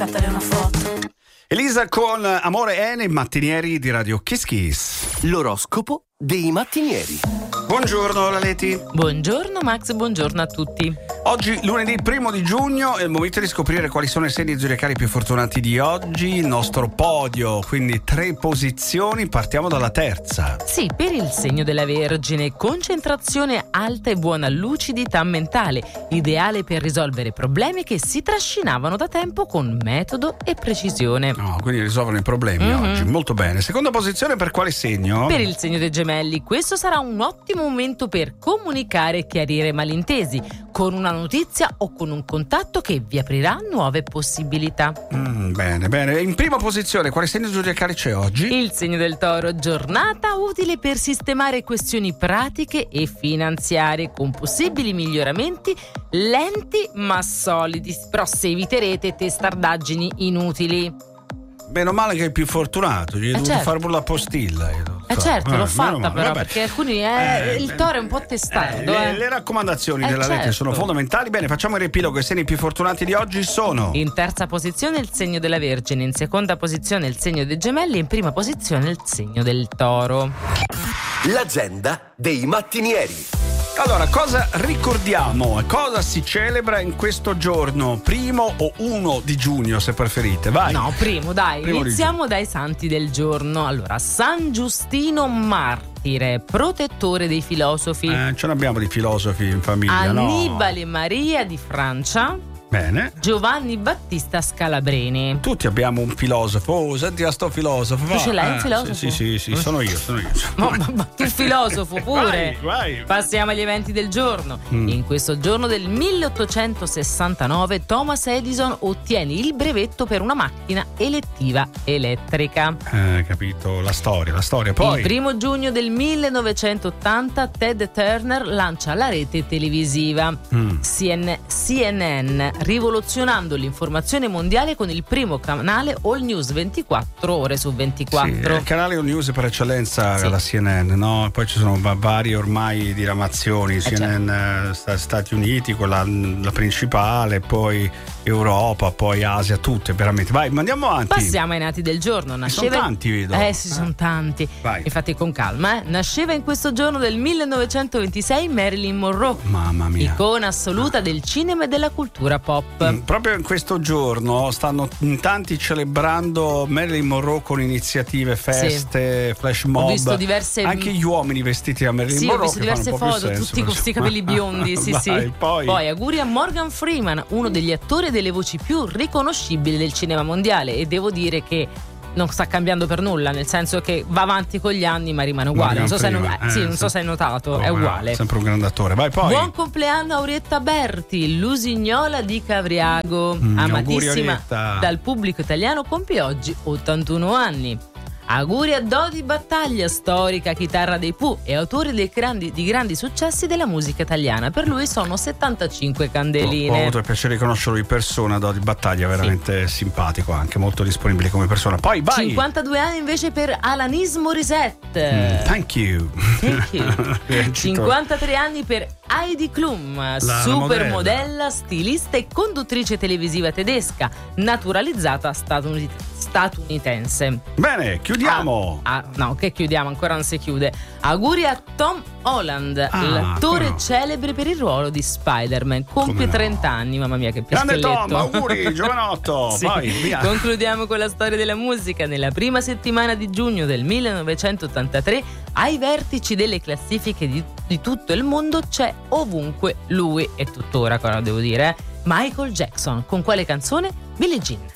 scattare una foto. Elisa con Amore nei mattinieri di Radio Kiss Kiss. L'oroscopo dei mattinieri. Buongiorno Laleti. Buongiorno Max, buongiorno a tutti. Oggi lunedì 1 di giugno è il momento di scoprire quali sono i segni zodiacali più fortunati di oggi, il nostro podio, quindi 3 posizioni, partiamo dalla terza. Sì, per il segno della Vergine, concentrazione alta e buona lucidità mentale, ideale per risolvere problemi che si trascinavano da tempo con metodo e precisione. No, quindi risolvono i problemi oggi, molto bene. Seconda posizione per quale segno? Per il segno dei Gemelli, questo sarà un ottimo momento per comunicare e chiarire malintesi, con una notizia o con un contatto che vi aprirà nuove possibilità. Bene, bene. In prima posizione, quale segno zodiacale c'è oggi? Il segno del Toro, giornata utile per sistemare questioni pratiche e finanziarie con possibili miglioramenti lenti ma solidi, però se eviterete testardaggini inutili. Meno male che è il più fortunato, gli hai dovuto certo. fare pure la postilla. Certo, l'ho fatta male, però, vabbè. perché alcuni il Toro è un po' testardo. Le raccomandazioni della certo. Leti sono fondamentali. Bene, facciamo il riepilogo. I segni più fortunati di oggi sono: in terza posizione il segno della Vergine, in seconda posizione il segno dei Gemelli, in prima posizione il segno del Toro. L'agenda dei mattinieri. Allora, cosa ricordiamo? Cosa si celebra in questo giorno? 1 o 1 di giugno, se preferite. Vai. No, primo, dai. Primo Iniziamo dai santi del giorno. Allora, San Giustino Martire, protettore dei filosofi. Ce n'abbiamo di filosofi in famiglia, no? Annibale Maria di Francia. Bene. Giovanni Battista Scalabreni. Tutti abbiamo un filosofo. Oh, senti a sto filosofo. Tu ce l'hai un filosofo? Sì, sono io. Ma tu filosofo pure. Vai. Passiamo agli eventi del giorno. In questo giorno del 1869 Thomas Edison ottiene il brevetto per una macchina elettiva elettrica. Capito, la storia. Poi Il 1 giugno del 1980 Ted Turner lancia la rete televisiva CNN, rivoluzionando l'informazione mondiale con il primo canale All News 24 ore su 24. Sì, il canale All News per eccellenza, Sì. la CNN, no? Poi ci sono varie ormai diramazioni, CNN Stati Uniti, quella la principale, poi Europa, poi Asia, tutte veramente. Vai, ma andiamo avanti. Passiamo ai nati del giorno. Sono tanti, vedo. Sì, sono tanti. Vai. Infatti con calma, Nasceva in questo giorno del 1926 Marilyn Monroe, Mamma mia. icona assoluta del cinema e della cultura pop. Proprio in questo giorno stanno in tanti celebrando Marilyn Monroe con iniziative, feste, flash mob. Ho visto diverse anche gli uomini vestiti da Marilyn Monroe. Ho visto diverse foto, tutti con questi capelli biondi. Sì. Poi auguri a Morgan Freeman, uno degli attori e delle voci più riconoscibili del cinema mondiale, e devo dire che non sta cambiando per nulla, nel senso che va avanti con gli anni ma rimane uguale. Non so se hai notato, è uguale. Sempre un grande attore. Vai, poi. Buon compleanno a Orietta Berti, lusignola di Cavriago, amatissima dal pubblico italiano, compie oggi 81 anni. Auguri a Dodi Battaglia, storica chitarra dei Pooh e autore di grandi successi della musica italiana. Per lui sono 75 candeline. Ho avuto il piacere di conoscerlo di persona. Dodi Battaglia, veramente simpatico, anche molto disponibile come persona. Poi vai. 52 anni invece per Alanis Morissette. Thank you. 53 anni per Heidi Klum, supermodella, stilista e conduttrice televisiva tedesca, naturalizzata statunitense. Bene, chiudiamo. No, che chiudiamo, ancora non si chiude. Auguri a Tom Holland, l'attore celebre per il ruolo di Spider-Man. Compie 30 anni, mamma mia che piastrelletto. Grande Tom, auguri, giovanotto. Sì. Vai, via. Concludiamo con la storia della musica. Nella prima settimana di giugno del 1983, ai vertici delle classifiche di tutto il mondo c'è ovunque lui, e tuttora, cosa devo dire, Michael Jackson. Con quale canzone? Billie Jean.